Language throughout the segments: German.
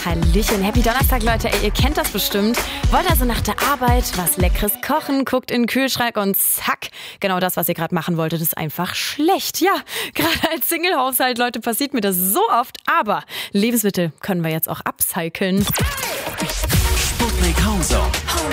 Hallöchen, Happy Donnerstag, Leute. Ey, ihr kennt das bestimmt. Wollt also nach der Arbeit was Leckeres kochen, guckt in den Kühlschrank und zack, genau das, was ihr gerade machen wolltet, ist einfach schlecht. Ja, gerade als Single-Haushalt, Leute, passiert mir das so oft. Aber Lebensmittel können wir jetzt auch upcyclen. Sputnik Homezone.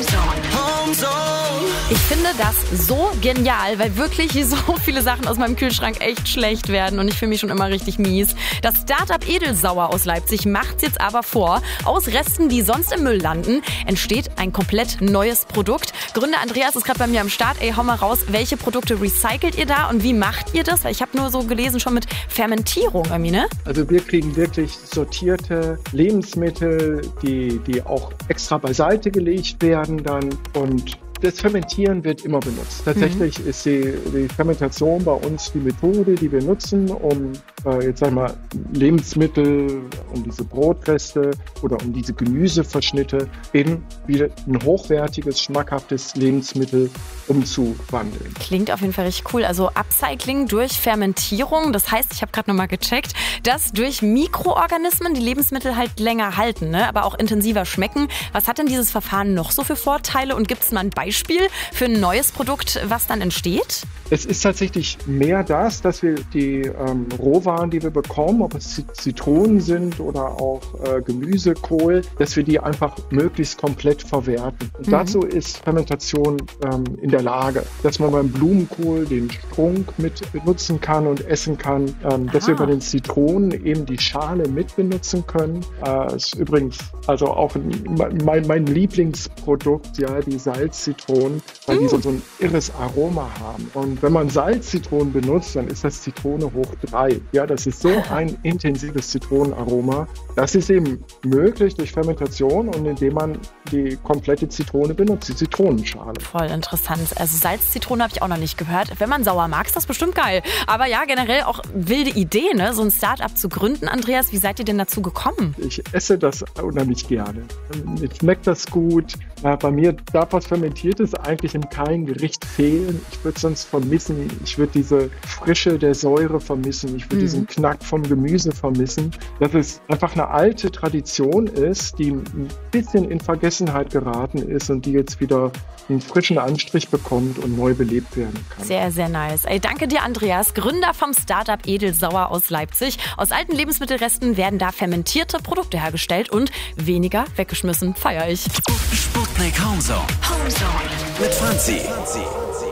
Ich finde das so genial, weil wirklich so viele Sachen aus meinem Kühlschrank echt schlecht werden und ich fühle mich schon immer richtig mies. Das Startup Edelsauer aus Leipzig macht's jetzt aber vor. Aus Resten, die sonst im Müll landen, entsteht ein komplett neues Produkt. Gründer Andreas ist gerade bei mir am Start. Ey, hau mal raus, welche Produkte recycelt ihr da und wie macht ihr das? Weil ich habe nur so gelesen, schon mit Fermentierung irgendwie, ne? Also wir kriegen wirklich sortierte Lebensmittel, die auch extra beiseite gelegt werden dann, und das Fermentieren wird immer benutzt. Tatsächlich ist die Fermentation bei uns die Methode, die wir nutzen, um jetzt sagen wir Lebensmittel, um diese Brotreste oder um diese Gemüseverschnitte in wieder ein hochwertiges, schmackhaftes Lebensmittel umzuwandeln. Klingt auf jeden Fall richtig cool. Also Upcycling durch Fermentierung. Das heißt, ich habe gerade nochmal gecheckt, dass durch Mikroorganismen die Lebensmittel halt länger halten, ne? Aber auch intensiver schmecken. Was hat denn dieses Verfahren noch so für Vorteile und gibt es mal ein Beispiel für ein neues Produkt, was dann entsteht? Es ist tatsächlich mehr das, dass wir die Rohwaren, die wir bekommen, ob es Zitronen sind oder auch Gemüse, Kohl, dass wir die einfach möglichst komplett verwerten. Und dazu ist Fermentation in der Lage, dass man beim Blumenkohl den Strunk mit benutzen kann und essen kann, dass wir bei den Zitronen eben die Schale mit benutzen können. Ist übrigens also auch mein Lieblingsprodukt, ja, die Salzzitronen, weil die so ein irres Aroma haben. Und wenn man Salzzitronen benutzt, dann ist das Zitrone hoch 3. Ja, das ist so ein intensives Zitronenaroma. Das ist eben möglich durch Fermentation und indem man die komplette Zitrone benutzt, die Zitronenschale. Voll interessant. Also Salzzitrone habe ich auch noch nicht gehört. Wenn man sauer mag, ist das bestimmt geil. Aber ja, generell auch wilde Idee, ne? So ein Start-up zu gründen. Andreas, wie seid ihr denn dazu gekommen? Ich esse das unheimlich gerne. Mir schmeckt das gut. Bei mir darf was Fermentiertes eigentlich in keinem Gericht fehlen. Ich würde es sonst vermissen. Ich würde diese Frische der Säure vermissen. Ich würde diesen Knack vom Gemüse vermissen. Dass es einfach eine alte Tradition ist, die ein bisschen in Vergessenheit geraten ist und die jetzt wieder einen frischen Anstrich bekommt und neu belebt werden kann. Sehr, sehr nice. Ey, danke dir, Andreas, Gründer vom Startup Edelsauer aus Leipzig. Aus alten Lebensmittelresten werden da fermentierte Produkte hergestellt und weniger weggeschmissen. Feier ich. Sputnik Homezone. Mit Franzi.